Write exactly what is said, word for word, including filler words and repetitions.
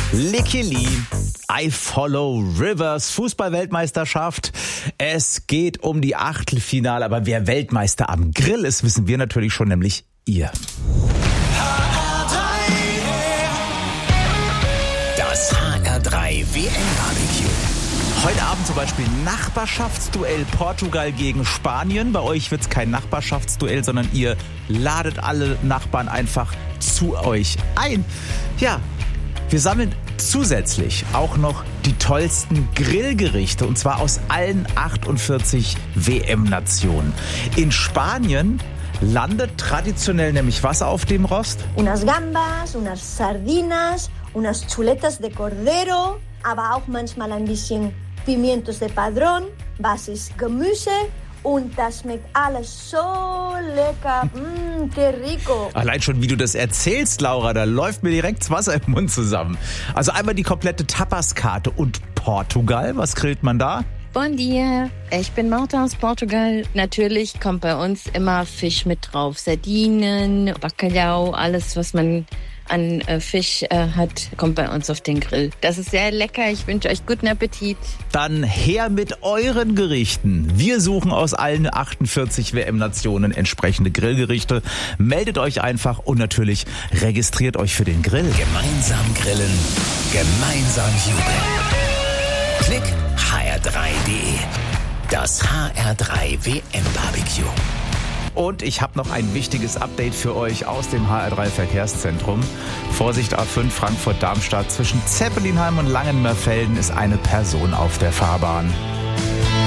Likili, I Follow Rivers, Fußball-Weltmeisterschaft. Es geht um die Achtelfinale, aber wer Weltmeister am Grill ist, wissen wir natürlich schon, nämlich ihr. Das H R drei W M-Barbecue. Heute Abend zum Beispiel Nachbarschaftsduell Portugal gegen Spanien. Bei euch wird es kein Nachbarschaftsduell, sondern ihr ladet alle Nachbarn einfach zu euch ein. Ja, wir sammeln zusätzlich auch noch die tollsten Grillgerichte, und zwar aus allen achtundvierzig W M-Nationen. In Spanien landet traditionell nämlich was auf dem Rost? Unas gambas, unas sardinas, unas chuletas de cordero, aber auch manchmal ein bisschen Pimientos de Padrón, was ist Gemüse, und das schmeckt alles so lecker. Mmm, que rico. Allein schon, wie du das erzählst, Laura, da läuft mir direkt das Wasser im Mund zusammen. Also einmal die komplette Tapas-Karte. Und Portugal, was grillt man da? Bon dia, ich bin Marta aus Portugal. Natürlich kommt bei uns immer Fisch mit drauf. Sardinen, Bacalhau, alles, was man an äh, Fisch äh, hat, kommt bei uns auf den Grill. Das ist sehr lecker. Ich wünsche euch guten Appetit. Dann her mit euren Gerichten. Wir suchen aus allen achtundvierzig W M-Nationen entsprechende Grillgerichte. Meldet euch einfach und natürlich registriert euch für den Grill. Gemeinsam grillen, gemeinsam jubeln. Klick H R drei Punkt D E. Das H R drei W M-Barbecue. Und ich habe noch ein wichtiges Update für euch aus dem H R drei Verkehrszentrum. Vorsicht A fünf Frankfurt-Darmstadt. Zwischen Zeppelinheim und Langenmerfelden ist eine Person auf der Fahrbahn.